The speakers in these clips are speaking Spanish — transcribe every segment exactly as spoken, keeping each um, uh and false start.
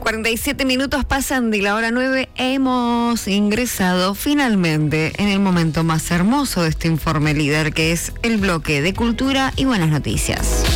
cuarenta y siete minutos pasan de la hora nueve. Hemos ingresado finalmente en el momento más hermoso de este informe líder, que es el bloque de cultura y buenas noticias.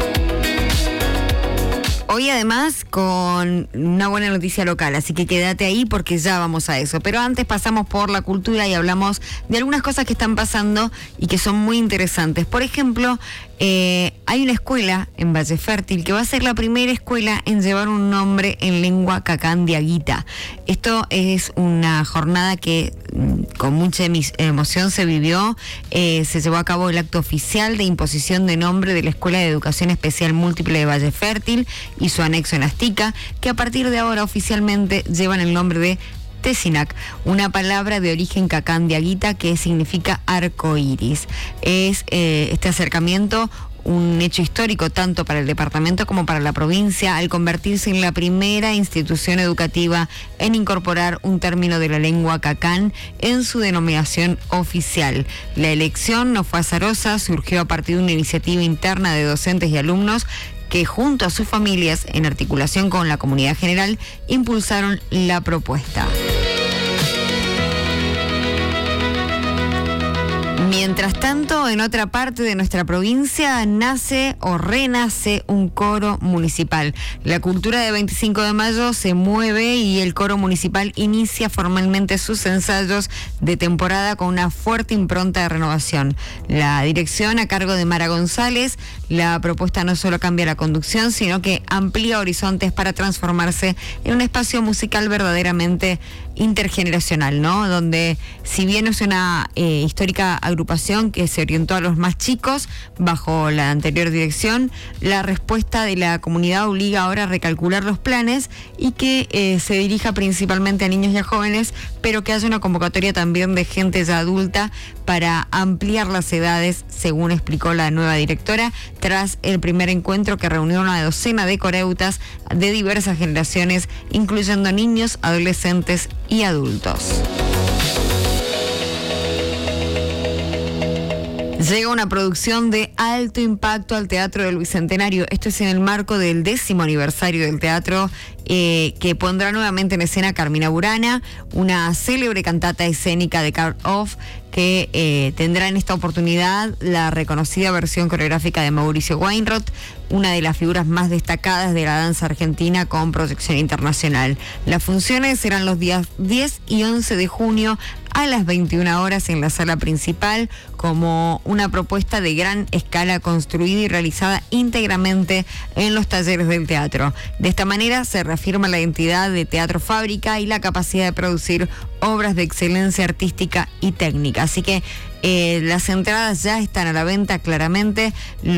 Hoy además con una buena noticia local, así que quédate ahí porque ya vamos a eso. Pero antes pasamos por la cultura y hablamos de algunas cosas que están pasando y que son muy interesantes. Por ejemplo, eh, hay una escuela en Valle Fértil que va a ser la primera escuela en llevar un nombre en lengua cacán diaguita. Esto es una jornada que con mucha emoción se vivió. Eh, se llevó a cabo el acto oficial de imposición de nombre de la Escuela de Educación Especial Múltiple de Valle Fértil y su anexo en Astica, que a partir de ahora oficialmente llevan el nombre de Tessinac, una palabra de origen cacán diaguita que significa arco iris. Es eh, este acercamiento un hecho histórico tanto para el departamento como para la provincia al convertirse en la primera institución educativa en incorporar un término de la lengua cacán en su denominación oficial. La elección no fue azarosa, surgió a partir de una iniciativa interna de docentes y alumnos que junto a sus familias, en articulación con la comunidad general, impulsaron la propuesta. Mientras tanto, en otra parte de nuestra provincia nace o renace un coro municipal. La cultura de veinticinco de mayo se mueve y el coro municipal inicia formalmente sus ensayos de temporada con una fuerte impronta de renovación. La dirección a cargo de Mara González, la propuesta no solo cambia la conducción, sino que amplía horizontes para transformarse en un espacio musical verdaderamente intergeneracional, ¿no? Donde, si bien es una eh, histórica agrupación que se orientó a los más chicos bajo la anterior dirección, la respuesta de la comunidad obliga ahora a recalcular los planes y que eh, se dirija principalmente a niños y a jóvenes, pero que haya una convocatoria también de gente ya adulta para ampliar las edades, según explicó la nueva directora, tras el primer encuentro que reunió una docena de coreutas de diversas generaciones, incluyendo niños, adolescentes y adultos. Llega una producción de alto impacto al Teatro del Bicentenario. Esto es en el marco del décimo aniversario del teatro, eh, que pondrá nuevamente en escena Carmina Burana, una célebre cantata escénica de Carl Orff, que eh, tendrá en esta oportunidad la reconocida versión coreográfica de Mauricio Weinroth, una de las figuras más destacadas de la danza argentina con proyección internacional. Las funciones serán los días diez y once de junio a las veintiuna horas en la sala principal, como una propuesta de gran escala construida y realizada íntegramente en los talleres del teatro. De esta manera se reafirma la identidad de Teatro Fábrica y la capacidad de producir obras de excelencia artística y técnica. Así que eh, las entradas ya están a la venta claramente.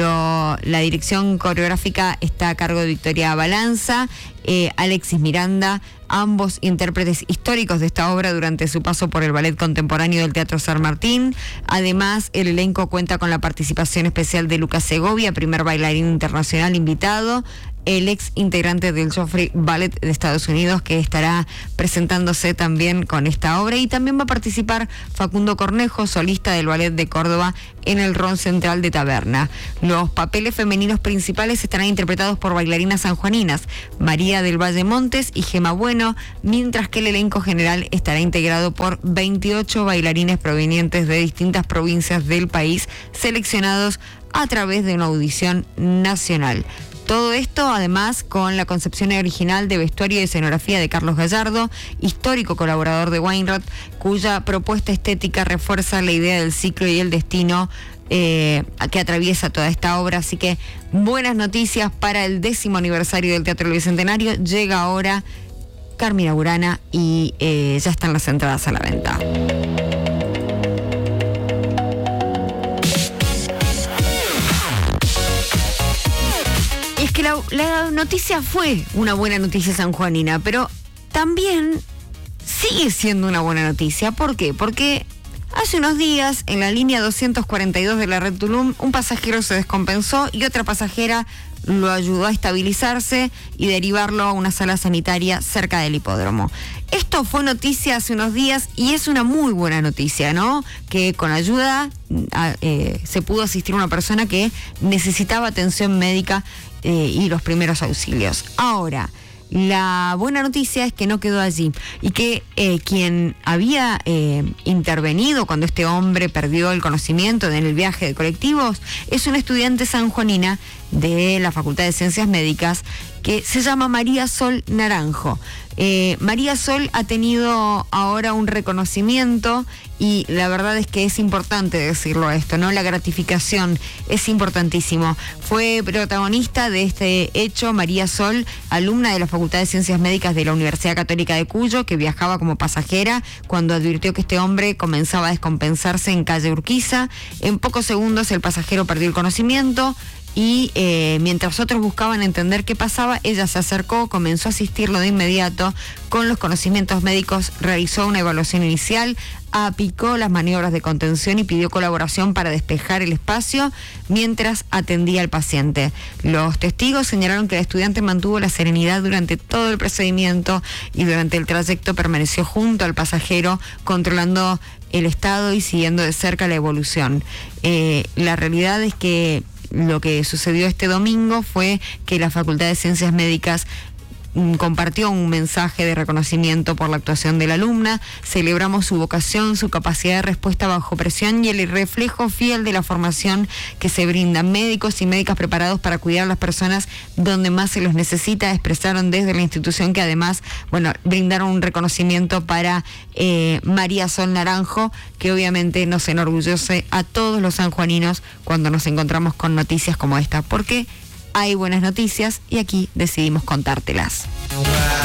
Lo, la dirección coreográfica está a cargo de Victoria Balanza, eh, Alexis Miranda, ambos intérpretes históricos de esta obra durante su paso por el Ballet Contemporáneo del Teatro San Martín. Además, el elenco cuenta con la participación especial de Lucas Segovia, primer bailarín internacional invitado, el ex integrante del Joffrey Ballet de Estados Unidos, que estará presentándose también con esta obra, y también va a participar Facundo Cornejo, solista del Ballet de Córdoba, en el rol central de Taberna. Los papeles femeninos principales estarán interpretados por bailarinas sanjuaninas, María del Valle Montes y Gema Bueno, mientras que el elenco general estará integrado por veintiocho bailarines provenientes de distintas provincias del país, seleccionados a través de una audición nacional. Todo esto, además, con la concepción original de vestuario y escenografía de Carlos Gallardo, histórico colaborador de Weinroth, cuya propuesta estética refuerza la idea del ciclo y el destino eh, que atraviesa toda esta obra. Así que buenas noticias para el décimo aniversario del Teatro del Bicentenario. Llega ahora Carmina Burana y eh, ya están las entradas a la venta. Que la, la noticia fue una buena noticia sanjuanina, pero también sigue siendo una buena noticia. ¿Por qué? Porque hace unos días, en la línea doscientos cuarenta y dos de la red Tulum, un pasajero se descompensó y otra pasajera lo ayudó a estabilizarse y derivarlo a una sala sanitaria cerca del hipódromo. Esto fue noticia hace unos días y es una muy buena noticia, ¿no? Que con ayuda eh, se pudo asistir a una persona que necesitaba atención médica eh, y los primeros auxilios. Ahora, La buena noticia es que no quedó allí y que eh, quien había eh, intervenido cuando este hombre perdió el conocimiento en el viaje de colectivos es una estudiante sanjuanina de la Facultad de Ciencias Médicas que se llama María Sol Naranjo. Eh, María Sol ha tenido ahora un reconocimiento y la verdad es que es importante decirlo esto, ¿no? La gratificación es importantísimo. Fue protagonista de este hecho María Sol, alumna de la Facultad de Ciencias Médicas de la Universidad Católica de Cuyo, que viajaba como pasajera cuando advirtió que este hombre comenzaba a descompensarse en calle Urquiza. En pocos segundos el pasajero perdió el conocimiento. Y eh, mientras otros buscaban entender qué pasaba, ella se acercó, comenzó a asistirlo de inmediato con los conocimientos médicos, realizó una evaluación inicial, aplicó las maniobras de contención y pidió colaboración para despejar el espacio mientras atendía al paciente. Los testigos señalaron que la estudiante mantuvo la serenidad durante todo el procedimiento y durante el trayecto permaneció junto al pasajero, controlando el estado y siguiendo de cerca la evolución. Eh, la realidad es que lo que sucedió este domingo fue que la Facultad de Ciencias Médicas compartió un mensaje de reconocimiento por la actuación de la alumna. Celebramos su vocación, su capacidad de respuesta bajo presión y el reflejo fiel de la formación que se brinda. Médicos y médicas preparados para cuidar a las personas donde más se los necesita, expresaron desde la institución, que además, bueno, brindaron un reconocimiento para eh, María Sol Naranjo, que obviamente nos enorgullece a todos los sanjuaninos cuando nos encontramos con noticias como esta, porque hay buenas noticias y aquí decidimos contártelas.